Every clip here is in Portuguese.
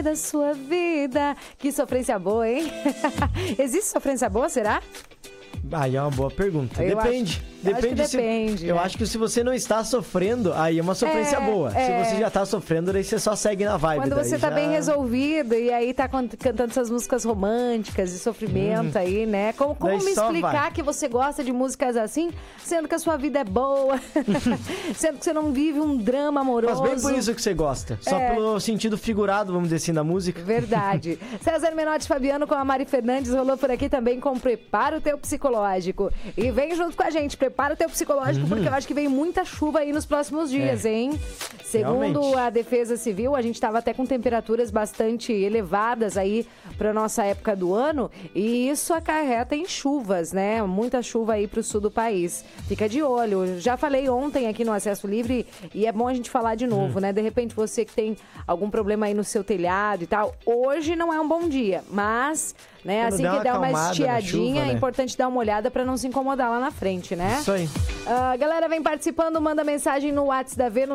da sua vida. Que sofrência boa, hein? Existe sofrência boa, será? Aí é uma boa pergunta. Depende. Depende. Eu acho que se você não está sofrendo, aí é uma sofrência boa. Se você já tá sofrendo, aí você só segue na vibe. Quando você tá bem resolvido e aí tá cantando essas músicas românticas de sofrimento aí, né? Como me explicar que você gosta de músicas assim, sendo que a sua vida é boa, sendo que você não vive um drama amoroso. Mas bem por isso que você gosta. Só pelo sentido figurado, vamos dizer assim, da música. Verdade. César Menotti Fabiano com a Mari Fernandes rolou por aqui também com Prepara o Teu Psicológico. E vem junto com a gente, prepara o teu psicológico, porque eu acho que vem muita chuva aí nos próximos dias, hein? Segundo a Defesa Civil, a gente estava até com temperaturas bastante elevadas aí para nossa época do ano, e isso acarreta em chuvas, né? Muita chuva aí para o sul do país. Fica de olho. Eu já falei ontem aqui no Acesso Livre e é bom a gente falar de novo, né? De repente você que tem algum problema aí no seu telhado e tal, hoje não é um bom dia, mas... né? Assim que der uma estiadinha, é importante dar uma olhada para não se incomodar lá na frente, né? Isso aí. Galera, vem participando, manda mensagem no WhatsApp da V no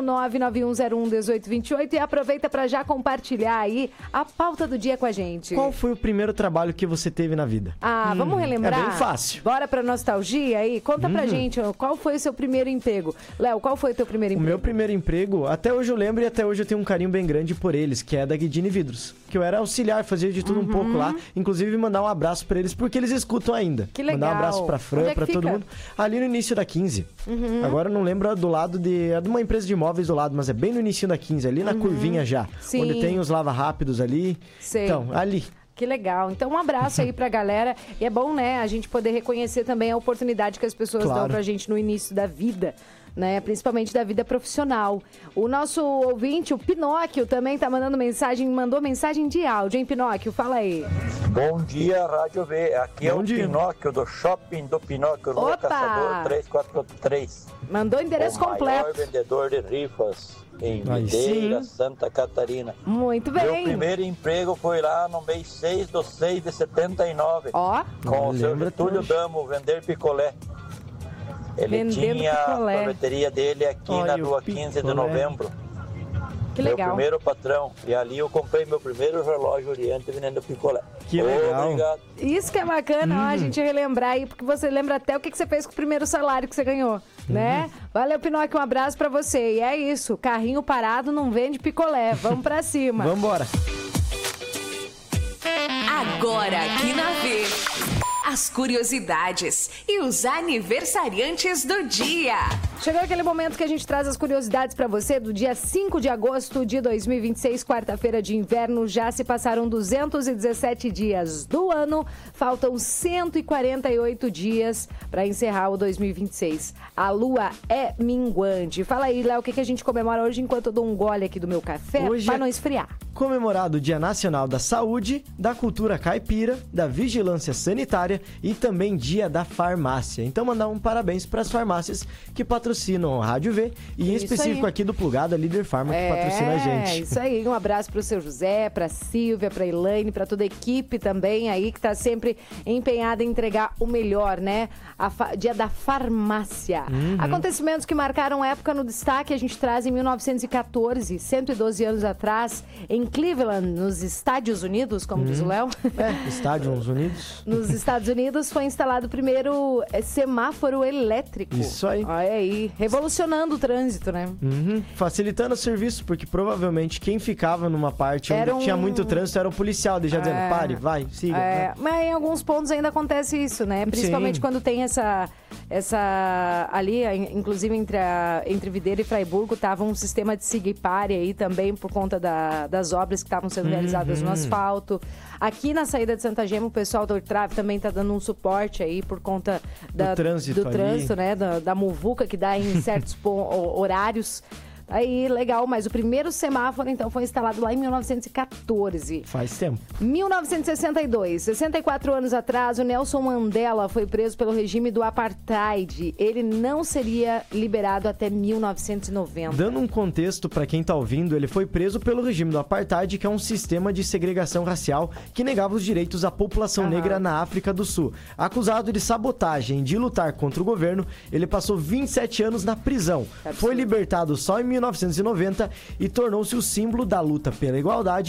991011828 e aproveita para já compartilhar aí a pauta do dia com a gente. Qual foi o primeiro trabalho que você teve na vida? Vamos relembrar? É bem fácil. Bora pra nostalgia aí? Conta pra gente, qual foi o seu primeiro emprego? Léo, qual foi o teu primeiro emprego? O meu primeiro emprego, até hoje eu lembro e até hoje eu tenho um carinho bem grande por eles, que é da Guidini Vidros. Que eu era auxiliar, fazia de tudo um pouco lá. Inclusive mandar um abraço pra eles, porque eles escutam ainda. Que legal. Mandar um abraço pra Fran, pra todo mundo. Ali no início da 15. Agora eu não lembro do lado de... é de uma empresa de imóveis do lado, mas é bem no início da 15, ali na curvinha já. Sim. Onde tem os lava rápidos ali. Sei. Então, ali. Que legal. Então, um abraço aí pra galera. E é bom, né, a gente poder reconhecer também a oportunidade que as pessoas dão pra gente no início da vida, né? Principalmente da vida profissional. O nosso ouvinte, o Pinóquio, também tá mandando mensagem, mandou mensagem de áudio, hein, Pinóquio? Fala aí. Bom dia, Rádio V. Aqui é o Pinóquio do Shopping do Pinóquio, Rua Caçador 343. Mandou o endereço completo. O maior vendedor de rifas em Videira, Santa Catarina. Muito bem. Meu primeiro emprego foi lá no mês 6 de 6 de 79. Ó. Com o seu Getúlio Damo, vender picolé. Ele tinha a sorveteria dele aqui na rua 15 de novembro. Que legal. Meu primeiro patrão. E ali eu comprei meu primeiro relógio Oriente vendendo picolé. Que legal. Obrigado. Isso que é bacana, ó, a gente relembrar aí, porque você lembra até o que você fez com o primeiro salário que você ganhou, né? Valeu, Pinóquio, um abraço pra você. E é isso, carrinho parado não vende picolé. Vamos pra cima. Vambora. Agora aqui na V, as curiosidades e os aniversariantes do dia. Chegou aquele momento que a gente traz as curiosidades pra você do dia 5 de agosto de 2026, quarta-feira de inverno. Já se passaram 217 dias do ano, faltam 148 dias pra encerrar o 2026. A lua é minguante. Fala aí, Léo, o que a gente comemora hoje enquanto eu dou um gole aqui do meu café pra não esfriar? Comemorado o Dia Nacional da Saúde, da Cultura Caipira, da Vigilância Sanitária e também Dia da Farmácia. Então mandar um parabéns para as farmácias que patrocinam a Rádio V e em específico aqui do Plugado, a Líder Farma, que patrocina a gente. É, isso aí. Um abraço pro seu José, pra Silvia, pra Elaine, pra toda a equipe também aí que tá sempre empenhada em entregar o melhor, né? Dia da Farmácia. Acontecimentos que marcaram época no destaque, a gente traz em 1914, 112 anos atrás, em Cleveland, nos Estados Unidos, como diz o Léo. Estados Unidos. Nos Estados Unidos foi instalado o primeiro semáforo elétrico. Isso aí. Olha aí, revolucionando o trânsito, né? Facilitando o serviço, porque provavelmente quem ficava numa parte onde tinha muito trânsito era o policial, já dizendo, pare, vai, siga. Mas em alguns pontos ainda acontece isso, né? Principalmente quando tem essa ali, inclusive entre Videira e Fraiburgo, tava um sistema de siga e pare aí também por conta das obras que estavam sendo realizadas no asfalto. Aqui na saída de Santa Gema, o pessoal do Ortrave também tá dando um suporte aí por conta do trânsito, né? Da muvuca que dá em certos horários. Aí, legal, mas o primeiro semáforo, então, foi instalado lá em 1914. Faz tempo. 1962, 64 anos atrás, o Nelson Mandela foi preso pelo regime do Apartheid. Ele não seria liberado até 1990. Dando um contexto para quem tá ouvindo, ele foi preso pelo regime do Apartheid, que é um sistema de segregação racial que negava os direitos à população negra na África do Sul. Acusado de sabotagem e de lutar contra o governo, ele passou 27 anos na prisão. Foi libertado só em 1990 e tornou-se o símbolo da luta pela igualdade